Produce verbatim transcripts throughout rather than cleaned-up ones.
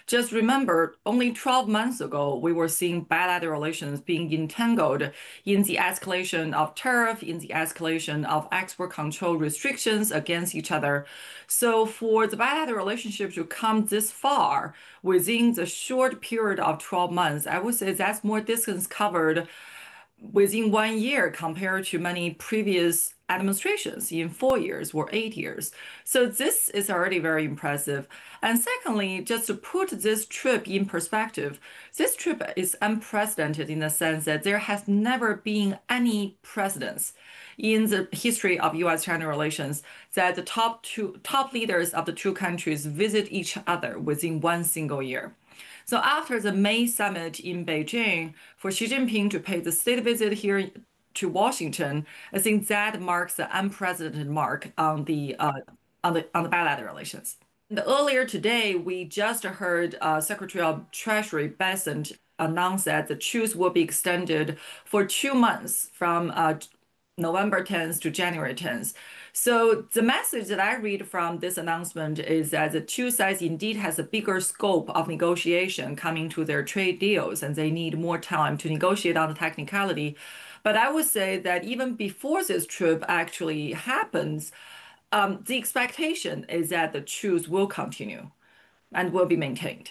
Just remember, only twelve months ago, we were seeing bilateral relations being entangled in the escalation of tariff, in the escalation of export control restrictions against each other. So for the bilateral relationship to come this far within the short period of twelve months, I would say that's more distance covered within one year compared to many previous administrations in four years or eight years. So this is already very impressive. And secondly, just to put this trip in perspective, this trip is unprecedented in the sense that there has never been any precedence in the history of U S-China relations that the top two top leaders of the two countries visit each other within one single year. So after the May summit in Beijing, for Xi Jinping to pay the state visit here to Washington, I think that marks the unprecedented mark on the uh, on the on the bilateral relations. And earlier today, we just heard uh, Secretary of Treasury Bessent announce that the truce will be extended for two months from uh, November tenth to January tenth. So the message that I read from this announcement is that the two sides indeed has a bigger scope of negotiation coming to their trade deals, and they need more time to negotiate on the technicality. But I would say that even before this trip actually happens, um, the expectation is that the truce will continue and will be maintained.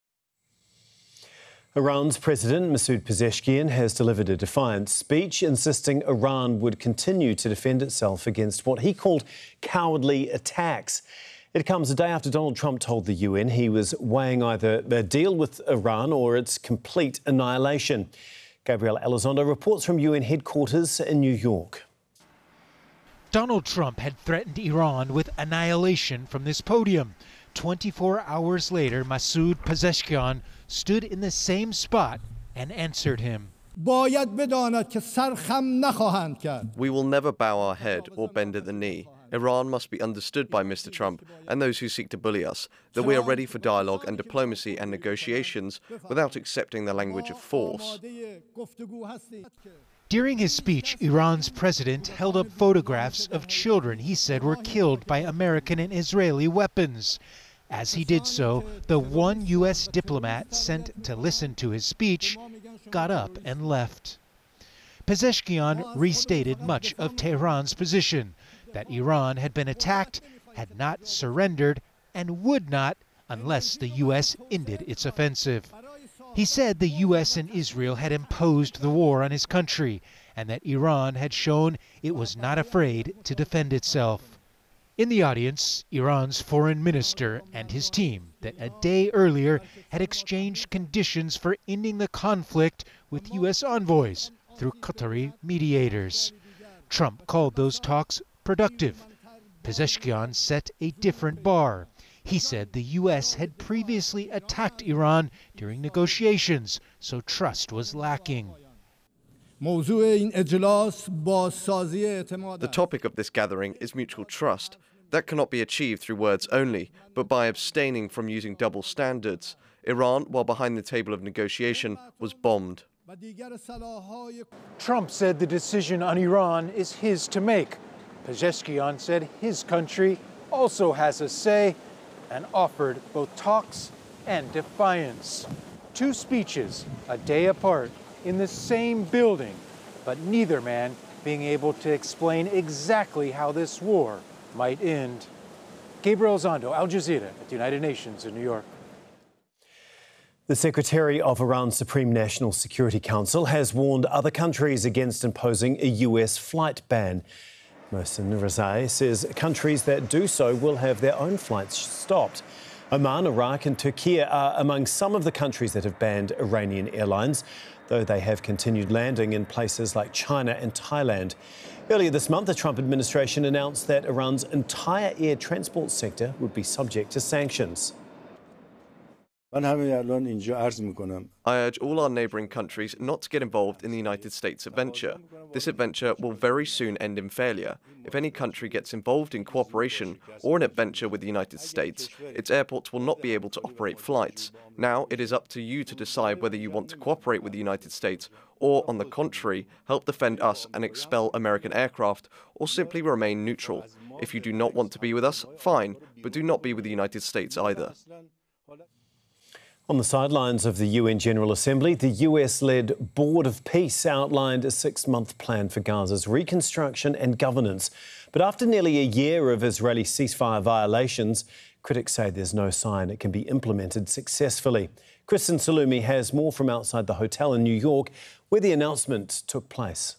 Iran's President Masoud Pezeshkian has delivered a defiant speech, insisting Iran would continue to defend itself against what he called cowardly attacks. It comes a day after Donald Trump told the U N he was weighing either a deal with Iran or its complete annihilation. Gabrielle Elizondo reports from U N headquarters in New York. Donald Trump had threatened Iran with annihilation from this podium. twenty-four hours later, Masoud Pezeshkian stood in the same spot and answered him. We will never bow our head or bend at the knee. Iran must be understood by Mister Trump and those who seek to bully us, that we are ready for dialogue and diplomacy and negotiations without accepting the language of force. During his speech, Iran's president held up photographs of children he said were killed by American and Israeli weapons. As he did so, the one U S diplomat sent to listen to his speech got up and left. Pezeshkian restated much of Tehran's position, that Iran had been attacked, had not surrendered, and would not unless the U S ended its offensive. He said the U S and Israel had imposed the war on his country, and that Iran had shown it was not afraid to defend itself. In the audience, Iran's foreign minister and his team that a day earlier had exchanged conditions for ending the conflict with U S envoys through Qatari mediators. Trump called those talks productive. Pezeshkian set a different bar. He said the U S had previously attacked Iran during negotiations, so trust was lacking. The topic of this gathering is mutual trust. That cannot be achieved through words only, but by abstaining from using double standards. Iran, while behind the table of negotiation, was bombed. Trump said the decision on Iran is his to make. Pezeshkian said his country also has a say and offered both talks and defiance. Two speeches, a day apart, in the same building, but neither man being able to explain exactly how this war might end. Gabriel Elizondo, Al Jazeera at the United Nations in New York. The Secretary of Iran's Supreme National Security Council has warned other countries against imposing a U S flight ban. Mohsen Rezai says countries that do so will have their own flights stopped. Oman, Iraq and Turkey are among some of the countries that have banned Iranian airlines, though they have continued landing in places like China and Thailand. Earlier this month, the Trump administration announced that Iran's entire air transport sector would be subject to sanctions. I urge all our neighbouring countries not to get involved in the United States adventure. This adventure will very soon end in failure. If any country gets involved in cooperation or an adventure with the United States, its airports will not be able to operate flights. Now it is up to you to decide whether you want to cooperate with the United States or, on the contrary, help defend us and expel American aircraft, or simply remain neutral. If you do not want to be with us, fine, but do not be with the United States either. On the sidelines of the U N General Assembly, the U S-led Board of Peace outlined a six-month plan for Gaza's reconstruction and governance. But after nearly a year of Israeli ceasefire violations, critics say there's no sign it can be implemented successfully. Kristen Salumi has more from outside the hotel in New York, where the announcement took place.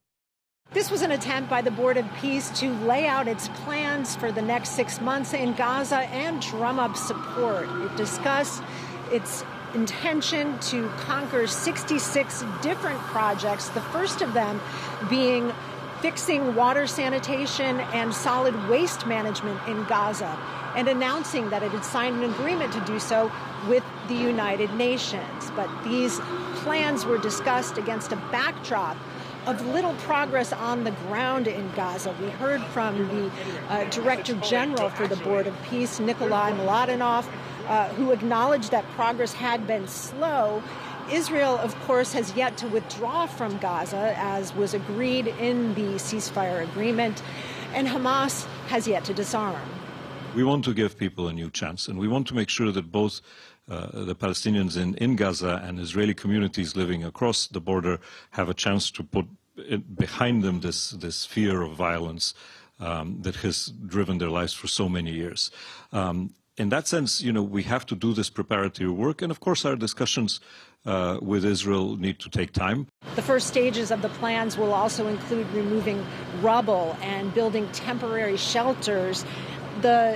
This was an attempt by the Board of Peace to lay out its plans for the next six months in Gaza and drum up support. It discussed its intention to conquer sixty-six different projects, the first of them being fixing water sanitation and solid waste management in Gaza, and announcing that it had signed an agreement to do so with the United Nations. But these plans were discussed against a backdrop of little progress on the ground in Gaza. We heard from the uh, Director General for the Board of Peace, Nikolai Mladenov, uh, who acknowledged that progress had been slow. Israel, of course, has yet to withdraw from Gaza, as was agreed in the ceasefire agreement, and Hamas has yet to disarm. We want to give people a new chance, and we want to make sure that both uh, the Palestinians in, in Gaza and Israeli communities living across the border have a chance to put it behind them this, this fear of violence um, that has driven their lives for so many years. Um, in that sense, you know, we have to do this preparatory work, and of course our discussions uh, with Israel need to take time. The first stages of the plans will also include removing rubble and building temporary shelters. The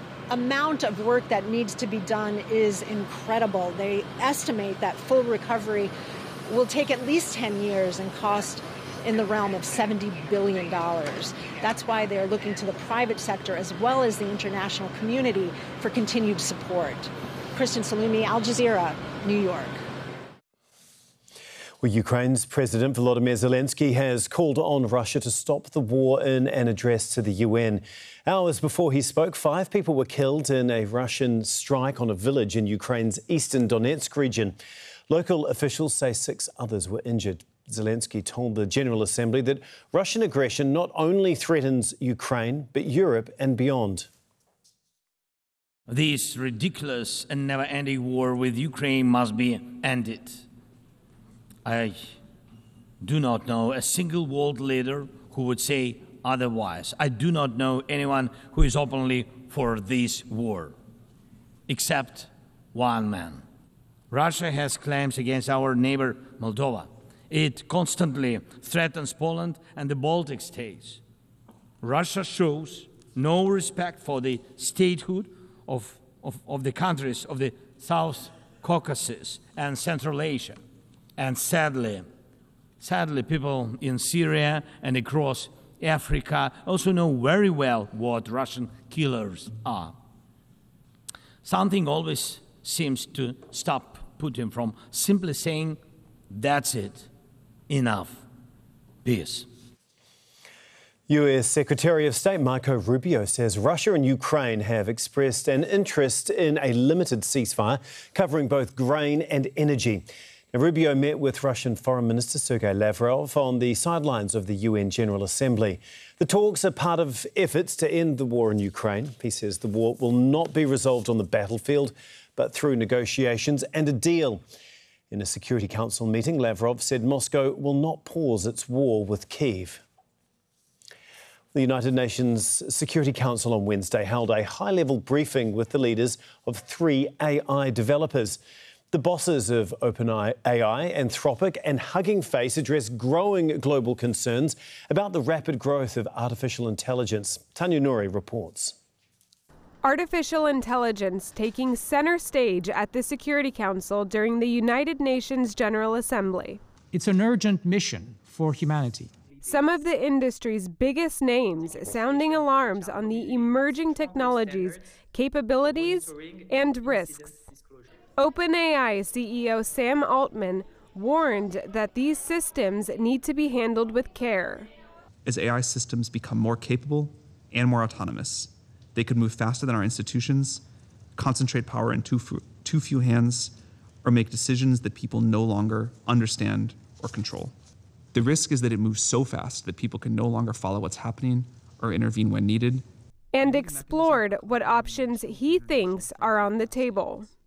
amount of work that needs to be done is incredible. They estimate that full recovery will take at least ten years and cost in the realm of seventy billion dollars. That's why they're looking to the private sector as well as the international community for continued support. Kristen Salumi, Al Jazeera, New York. Well, Ukraine's President Volodymyr Zelensky has called on Russia to stop the war in an address to the U N. Hours before he spoke, five people were killed in a Russian strike on a village in Ukraine's eastern Donetsk region. Local officials say six others were injured. Zelensky told the General Assembly that Russian aggression not only threatens Ukraine, but Europe and beyond. This ridiculous and never-ending war with Ukraine must be ended. I do not know a single world leader who would say otherwise. I do not know anyone who is openly for this war, except one man. Russia has claims against our neighbor Moldova. It constantly threatens Poland and the Baltic states. Russia shows no respect for the statehood of, of, of the countries of the South Caucasus and Central Asia. And sadly, sadly, people in Syria and across Africa also know very well what Russian killers are. Something always seems to stop Putin from simply saying, "That's it, enough, peace." U S Secretary of State Marco Rubio says Russia and Ukraine have expressed an interest in a limited ceasefire covering both grain and energy. Now, Rubio met with Russian Foreign Minister Sergei Lavrov on the sidelines of the U N General Assembly. The talks are part of efforts to end the war in Ukraine. He says the war will not be resolved on the battlefield, but through negotiations and a deal. In a Security Council meeting, Lavrov said Moscow will not pause its war with Kyiv. The United Nations Security Council on Wednesday held a high-level briefing with the leaders of three A I developers. The bosses of OpenAI, Anthropic and Hugging Face address growing global concerns about the rapid growth of artificial intelligence. Tanya Nouri reports. Artificial intelligence taking center stage at the Security Council during the United Nations General Assembly. It's an urgent mission for humanity. Some of the industry's biggest names sounding alarms on the emerging technologies, capabilities, and risks. OpenAI C E O Sam Altman warned that these systems need to be handled with care. As A I systems become more capable and more autonomous, they could move faster than our institutions, concentrate power in too few, too few hands, or make decisions that people no longer understand or control. The risk is that it moves so fast that people can no longer follow what's happening or intervene when needed. And explored what options he thinks are on the table.